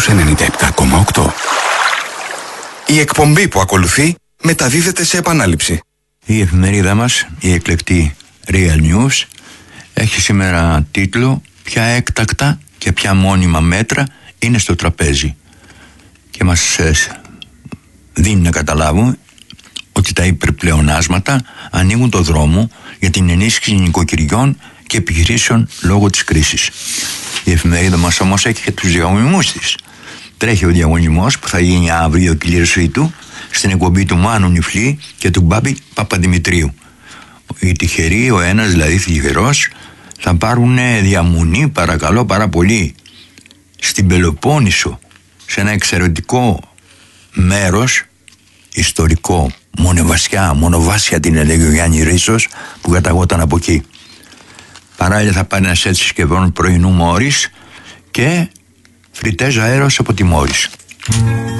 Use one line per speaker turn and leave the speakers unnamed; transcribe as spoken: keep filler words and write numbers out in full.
στους ενενήντα επτά κόμμα οκτώ. Η εκπομπή που ακολουθεί μεταδίδεται σε επανάληψη.
Η εφημερίδα μας, η εκλεκτή Real News, έχει σήμερα τίτλο «Ποια έκτακτα και ποια μόνιμα μέτρα είναι στο τραπέζι» και μας ε, δίνει να καταλάβουμε ότι τα υπερπλεονάσματα ανοίγουν το δρόμο για την ενίσχυση νοικοκυριών και επιχειρήσεων λόγω της κρίσης. Η εφημερίδα μας όμως έχει και τους διαγωνισμούς της. Τρέχει ο διαγωνισμός που θα γίνει αύριο κλήρωσή του στην εκπομπή του Μάνου Νιφλή και του Μπάμπη Παπαδημητρίου. Οι τυχεροί, ο ένας δηλαδή τυχερός, θα πάρουν διαμονή, παρακαλώ πάρα πολύ, στην Πελοπόννησο, σε ένα εξαιρετικό μέρος ιστορικό, μονεβασιά, μονοβάσια την έλεγε ο Γιάννη Ρίσος, που καταγόταν από εκεί. Παράλληλα θα πάρει ένα σετ συσκευών πρωινού Μόρις και φριτέζ αέρος από τη Μόρις.